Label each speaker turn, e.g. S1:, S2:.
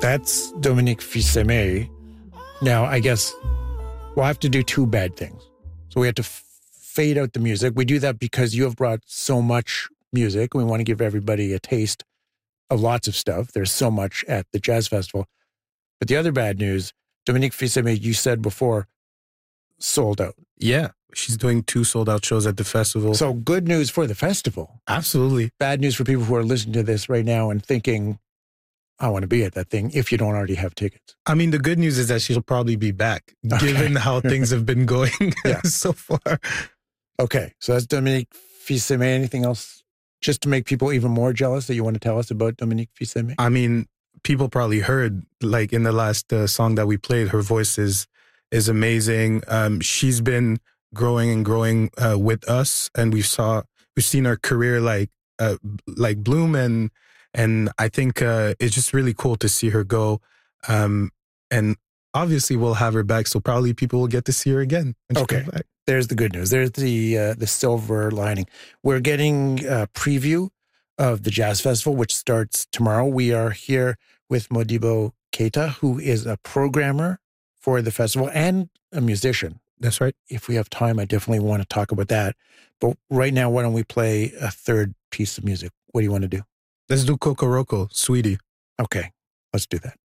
S1: That's Dominique Fils-Aimé. Now, I guess we'll have to do two bad things. So we have to fade out the music. We do that because you have brought so much music. We want to give everybody a taste of lots of stuff. There's so much at the Jazz Festival. But the other bad news, Dominique Fils-Aimé, you said before, sold out.
S2: Yeah, she's doing 2 sold-out shows at the festival.
S1: So good news for the festival.
S2: Absolutely.
S1: Bad news for people who are listening to this right now and thinking, I want to be at that thing, if you don't already have tickets.
S2: I mean, the good news is that she'll probably be back, given how things have been going so far.
S1: Okay, so that's Dominique Fils-Aimé. Anything else just to make people even more jealous that you want to tell us about Dominique Fils-Aimé?
S2: I mean, people probably heard, like in the last song that we played, her voice is amazing. She's been growing and growing with us, and we've seen her career like bloom, and I think it's just really cool to see her go. And obviously we'll have her back, so probably people will get to see her again when she comes back.
S1: There's the good news. There's the silver lining. We're getting a preview of the Jazz Festival, which starts tomorrow. We are here with Modibo Keita, who is a programmer for the festival and a musician.
S2: That's right.
S1: If we have time, I definitely want to talk about that. But right now, why don't we play a third piece of music? What do you want to do?
S2: Let's do Kokoroko, Sweetie.
S1: Okay, let's do that.